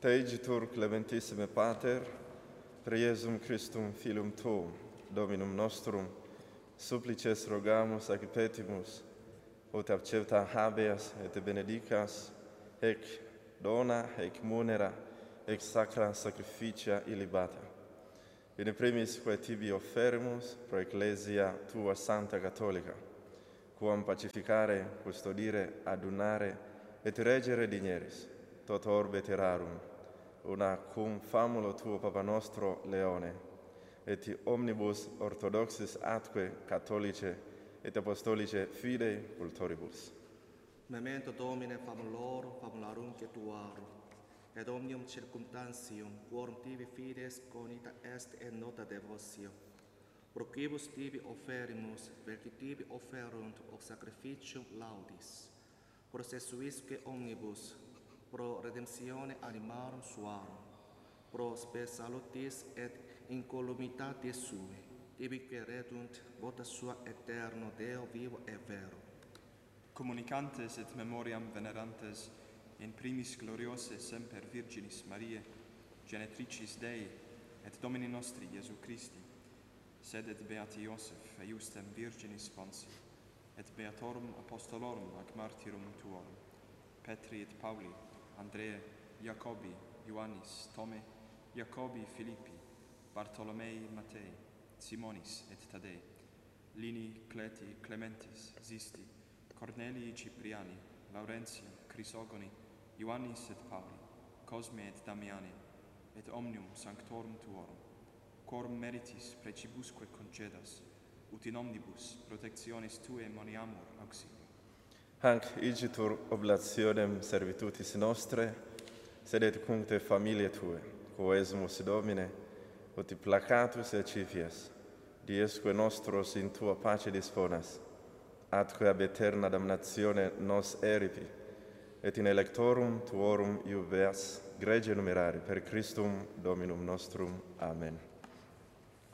Te igitur clementissime Pater, per Iesum Christum Filium Tuum, Dominum nostrum, supplices rogamus ac petimus, ut accepta habeas et benedicas, hec dona, hec munera, hec sacra sacrificia illibata. In primis quae tibi offerimus pro Ecclesia tua Santa Catholica, quam pacificare, custodire, adunare, et regere digneris, tot orbe terrarum, una cum famulo tuo Papa nostro Leone, et omnibus orthodoxis atque catholice et apostolice fidei cultoribus. Memento Domine famulorum, famularum tuarum, et omnium circumstantium, quorum tibi fides conita est et nota devotio. Pro quibus tibi offerimus, velci tibi offerunt hoc sacrificium laudis, processuisque omnibus, pro redemptione animarum suarum, pro spe salutis et incolumitatis sui, tibi queredunt vota sua eterno Deo vivo et vero. Communicantes et memoriam venerantes in primis gloriose semper Virginis Mariae, genetricis Dei, et Domini nostri Iesu Christi, sed et beati Iosef, eiustem Virginis Ponsi, et beatorum apostolorum ac martyrum tuorum, Petri et Pauli, Andreae, Jacobi, Ioannis, Tome, Jacobi, Filippi, Bartolomei, Matei, Simonis et Tadei, Lini, Cleti, Clementis, Zisti, Cornelii, Cipriani, Laurentia, Crisogoni, Ioannis et Pauli, Cosme et Damiani, et omnium sanctorum tuorum, quorum meritis precibusque concedas, ut in omnibus protectionis tuae moniamur auxilio. Hanc igitur oblationem servitutis nostre, sed et cuncte familiae tue, quoesumus Domine, ut placatus et cipias, diesque nostros in tua pace disponas, atque ab aeterna damnatione nos eripi, et in electorum tuorum iubeas grege numerari per Christum Dominum nostrum. Amen.